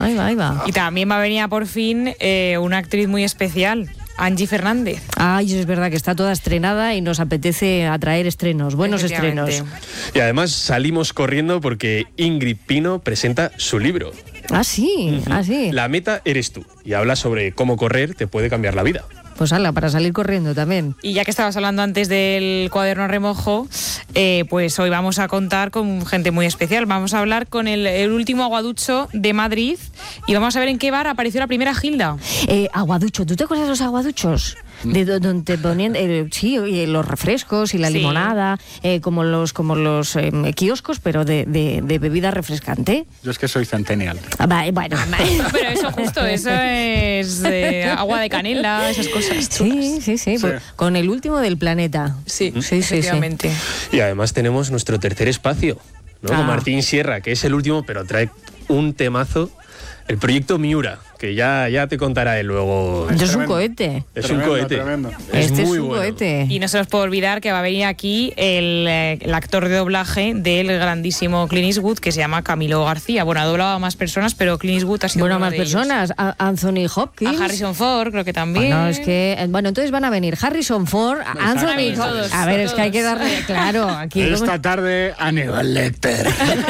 Ahí va. Y también va a venir por fin una actriz muy especial, Angie Fernández. Ay, es verdad que está toda estrenada y nos apetece atraer estrenos, buenos estrenos. Y además salimos corriendo porque Ingrid Pino presenta su libro. Ah, sí, La meta eres tú. Y habla sobre cómo correr te puede cambiar la vida. Pues hala, para salir corriendo también. Y ya que estabas hablando antes del cuaderno a remojo, pues hoy vamos a contar con gente muy especial. Vamos a hablar con el último aguaducho de Madrid y vamos a ver en qué bar apareció la primera Gilda. Aguaducho, ¿tú te acuerdas de los aguaduchos? De donde te ponían los refrescos y la limonada, como los kioscos, pero de bebida refrescante. Yo es que soy centennial. Bueno. Pero eso es agua de canela, esas cosas. Sí. Pues, con el último del planeta. Sí, efectivamente. Y además tenemos nuestro tercer espacio, ¿no? Con Martín Sierra, que es el último, pero trae un temazo. El proyecto Miura, que ya te contará él luego. Esto es un cohete. Es un cohete. Tremendo. Este es muy un bueno. cohete. Y no se nos puede olvidar que va a venir aquí el actor de doblaje del grandísimo Clint Eastwood, que se llama Camilo García. Bueno, ha doblado a más personas, pero Clint Eastwood ha sido Bueno, uno más de personas. Anthony Hopkins. A Harrison Ford, creo que también. Bueno, entonces van a venir Harrison Ford, Anthony Hopkins. A ver, es que hay que darle, claro, aquí. Esta tarde, Aníbal Lecter.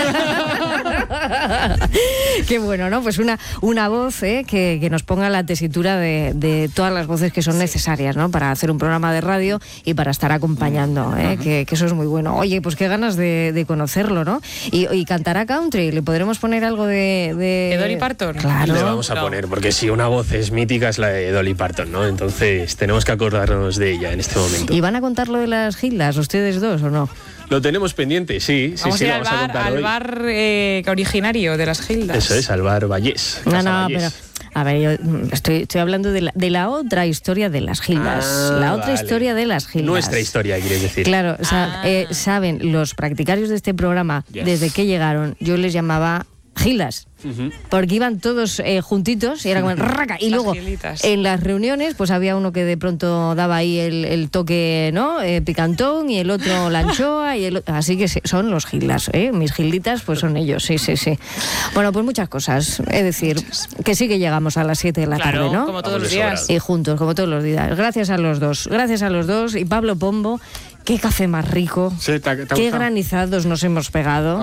Qué bueno, ¿no? Pues una voz que nos ponga la tesitura de todas las voces que son necesarias, ¿no? Para hacer un programa de radio y para estar acompañando, que eso es muy bueno. Oye, pues qué ganas de conocerlo, ¿no? Y cantará country, ¿le podremos poner algo de Dolly Parton? Claro. Le vamos a poner, porque si una voz es mítica es la de Dolly Parton, ¿no? Entonces tenemos que acordarnos de ella en este momento. ¿Y van a contar lo de las Gildas, ustedes dos, o no? Lo tenemos pendiente, sí. Vamos a ir vamos a contar al hoy. bar originario de las Gildas. Eso es, al bar Vallés. No, Casa pero... Vallés. A ver, yo estoy hablando de la otra historia de las Gildas. La otra historia de las Gildas. Nuestra historia, quieres decir. Claro, o sea, saben, los practicarios de este programa, desde que llegaron, yo les llamaba Gildas. Porque iban todos juntitos y era como raca. Y luego en las reuniones pues había uno que de pronto daba ahí el toque, ¿no? Picantón, y el otro la anchoa, así que son los Gildas, mis Gilditas pues son ellos, sí. Bueno, pues muchas cosas, es decir, que sí que llegamos a las 7 de la tarde, ¿no? Como todos los días. Y juntos, como todos los días. Gracias a los dos. Y Pablo Pombo, qué café más rico. Sí, ¿te ha qué gustado? Granizados nos hemos pegado.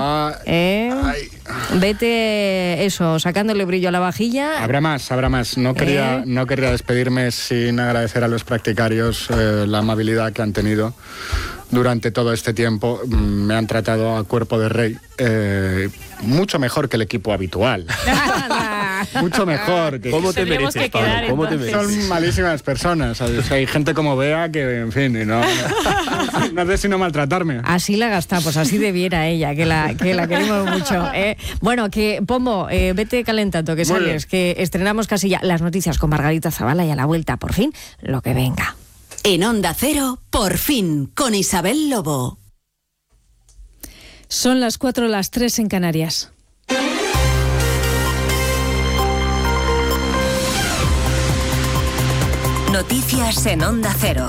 Vete eso, sacándole brillo a la vajilla. Habrá más. No quería despedirme sin agradecer a los practicarios la amabilidad que han tenido durante todo este tiempo. Me han tratado a cuerpo de rey, mucho mejor que el equipo habitual. Mucho mejor. ¿Cómo te mereces, Pablo? ¿Cómo te mereces? Son malísimas personas, ¿sabes? Hay gente como Bea que, en fin, no hace sino maltratarme. Así la gastamos, así debiera ella, que la queremos mucho. Bueno, que Pombo, vete calentando, que sales, que estrenamos casi ya las noticias con Margarita Zavala y a la vuelta, por fin, lo que venga. En Onda Cero, por fin, con Isabel Lobo. Son las 4, las 3 en Canarias. Noticias en Onda Cero.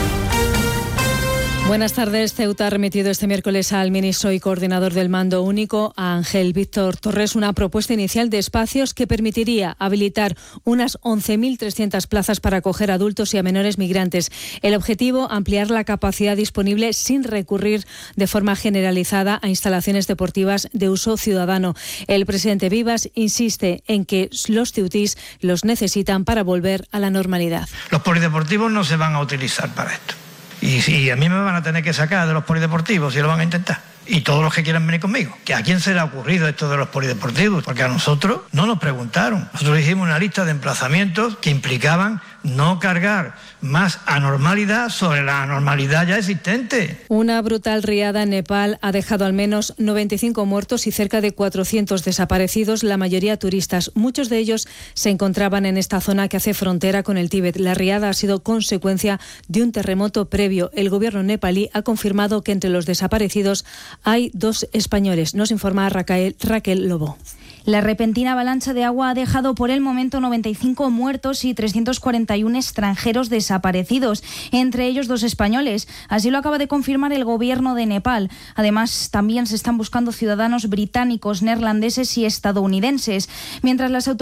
Buenas tardes. Ceuta ha remitido este miércoles al ministro y coordinador del Mando Único, a Ángel Víctor Torres, una propuesta inicial de espacios que permitiría habilitar unas 11.300 plazas para acoger a adultos y a menores migrantes. El objetivo, ampliar la capacidad disponible sin recurrir de forma generalizada a instalaciones deportivas de uso ciudadano. El presidente Vivas insiste en que los ceutís los necesitan para volver a la normalidad. Los polideportivos no se van a utilizar para esto. Y a mí me van a tener que sacar de los polideportivos si lo van a intentar. Y todos los que quieran venir conmigo. ¿Que a quién se le ha ocurrido esto de los polideportivos? Porque a nosotros no nos preguntaron. Nosotros hicimos una lista de emplazamientos que implicaban no cargar más anormalidad sobre la anormalidad ya existente. Una brutal riada en Nepal ha dejado al menos 95 muertos y cerca de 400 desaparecidos, la mayoría turistas. Muchos de ellos se encontraban en esta zona que hace frontera con el Tíbet. La riada ha sido consecuencia de un terremoto previo. El gobierno nepalí ha confirmado que entre los desaparecidos hay 2 españoles. Nos informa Raquel Lobo. La repentina avalancha de agua ha dejado por el momento 95 muertos y 341 extranjeros desaparecidos, entre ellos 2 españoles. Así lo acaba de confirmar el gobierno de Nepal. Además, también se están buscando ciudadanos británicos, neerlandeses y estadounidenses. Mientras las autoridades